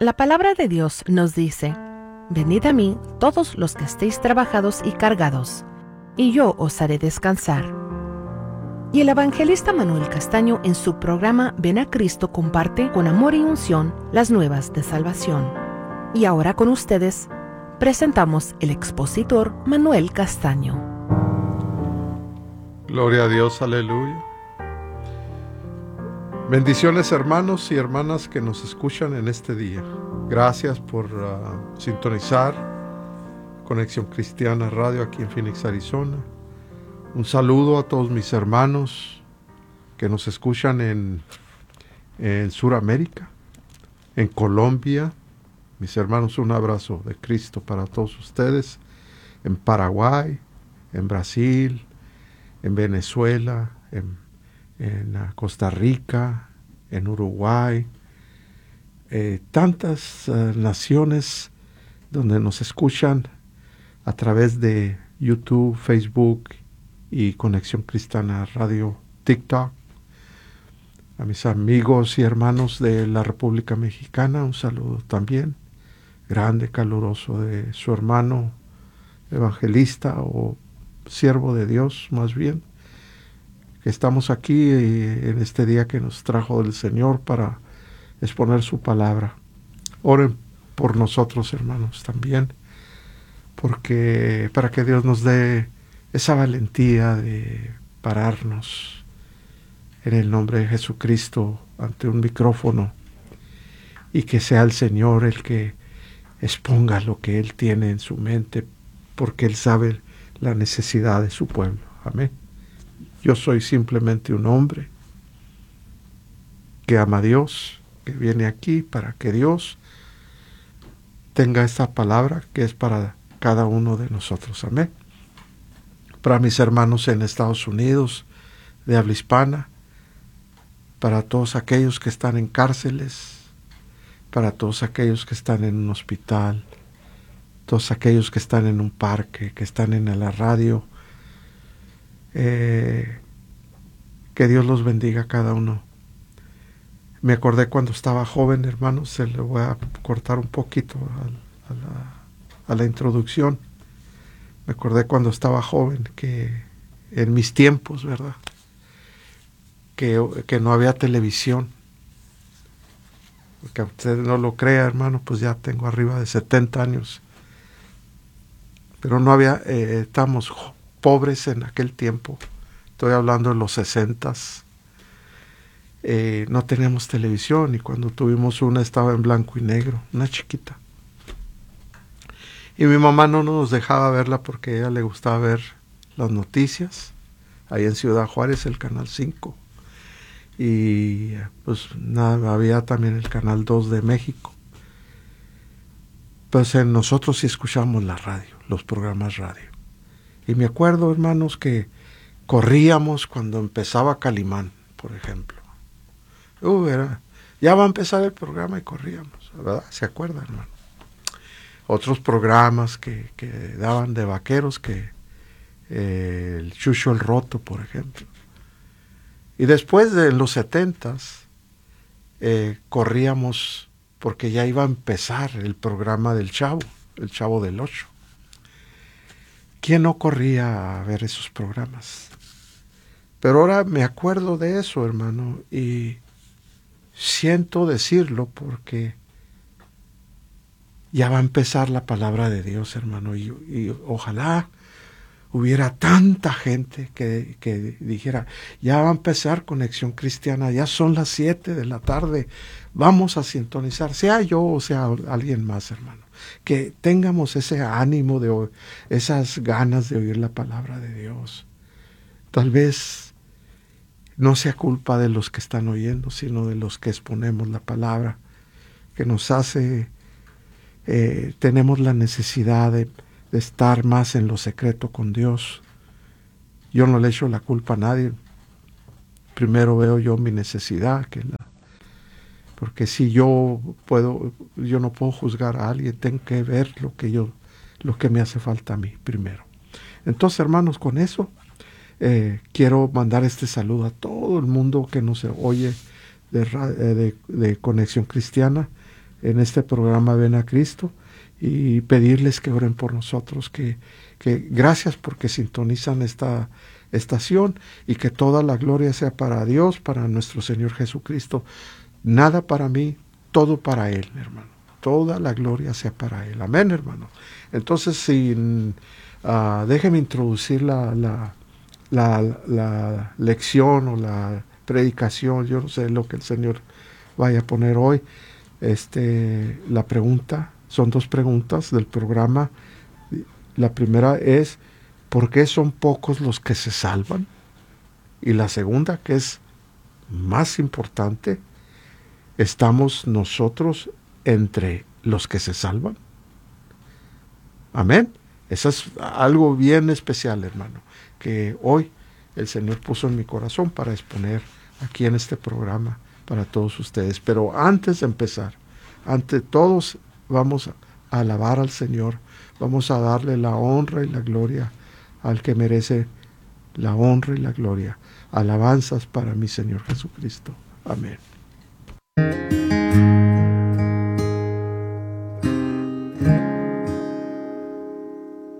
La palabra de Dios nos dice: venid a mí todos los que estéis trabajados y cargados, y yo os haré descansar. Y el evangelista Manuel Castaño, en su programa Ven a Cristo, comparte con amor y unción las nuevas de salvación. Y ahora con ustedes presentamos el expositor Manuel Castaño. Gloria a Dios, aleluya. Bendiciones, hermanos y hermanas que nos escuchan en este día. Gracias por sintonizar Conexión Cristiana Radio aquí en Phoenix, Arizona. Un saludo a todos mis hermanos que nos escuchan en Sudamérica, en Colombia. Mis hermanos, un abrazo de Cristo para todos ustedes. En Paraguay, en Brasil, en Venezuela, en Costa Rica, en Uruguay, tantas naciones donde nos escuchan a través de YouTube, Facebook y Conexión Cristiana Radio, TikTok. A mis amigos y hermanos de la República Mexicana, un saludo también grande, caluroso, de su hermano evangelista o siervo de Dios, más bien, que estamos aquí en este día que nos trajo el Señor para exponer su palabra. Oren por nosotros, hermanos, también, porque para que Dios nos dé esa valentía de pararnos en el nombre de Jesucristo ante un micrófono y que sea el Señor el que exponga lo que Él tiene en su mente, porque Él sabe la necesidad de su pueblo. Amén. Yo soy simplemente un hombre que ama a Dios, que viene aquí para que Dios tenga esta palabra que es para cada uno de nosotros. Amén. Para mis hermanos en Estados Unidos, de habla hispana, para todos aquellos que están en cárceles, para todos aquellos que están en un hospital, todos aquellos que están en un parque, que están en la radio, que Dios los bendiga a cada uno. Me acordé cuando estaba joven, hermanos, se le voy a cortar un poquito a la introducción. Me acordé cuando estaba joven, que en mis tiempos, ¿verdad? Que no había televisión. Porque a usted no lo crea, hermano, pues ya tengo arriba de 70 años. Pero no había, estábamos pobres en aquel tiempo. Estoy hablando de los 60s. No teníamos televisión y cuando tuvimos una estaba en blanco y negro, una chiquita. Y mi mamá no nos dejaba verla porque a ella le gustaba ver las noticias. Ahí en Ciudad Juárez, el Canal 5. Y pues nada, había también el Canal 2 de México. Pues nosotros sí escuchamos la radio, los programas radio. Y me acuerdo, hermanos, que corríamos cuando empezaba Calimán, por ejemplo. Ya va a empezar el programa y corríamos, ¿verdad? ¿Se acuerdan, hermano? Otros programas que daban de vaqueros, que el Chucho el Roto, por ejemplo. Y después de los 70s, corríamos porque ya iba a empezar el programa del Chavo, el Chavo del Ocho. ¿Quién no corría a ver esos programas? Pero ahora me acuerdo de eso, hermano, y siento decirlo porque ya va a empezar la palabra de Dios, hermano, y ojalá hubiera tanta gente que dijera, ya va a empezar Conexión Cristiana, ya son las 7 de la tarde, vamos a sintonizar, sea yo o sea alguien más, hermano, que tengamos ese ánimo, esas ganas de oír la palabra de Dios. Tal vez no sea culpa de los que están oyendo, sino de los que exponemos la palabra, que nos hace, tenemos la necesidad de estar más en lo secreto con Dios. Yo no le echo la culpa a nadie. Primero veo yo mi necesidad, porque si yo no puedo juzgar a alguien, tengo que ver lo que me hace falta a mí primero. Entonces, hermanos, con eso quiero mandar este saludo a todo el mundo que nos oye de Conexión Cristiana en este programa Ven a Cristo y pedirles que oren por nosotros, que gracias porque sintonizan esta estación y que toda la gloria sea para Dios, para nuestro Señor Jesucristo. Nada para mí, todo para Él, hermano. Toda la gloria sea para Él. Amén, hermano. Entonces, déjeme introducir la lección o la predicación. Yo no sé lo que el Señor vaya a poner hoy. La pregunta, son 2 preguntas del programa. La primera es, ¿por qué son pocos los que se salvan? Y la segunda, que es más importante, ¿estamos nosotros entre los que se salvan? Amén. Eso es algo bien especial, hermano, que hoy el Señor puso en mi corazón para exponer aquí en este programa para todos ustedes. Pero antes de empezar, ante todos vamos a alabar al Señor, vamos a darle la honra y la gloria al que merece la honra y la gloria. Alabanzas para mi Señor Jesucristo. Amén.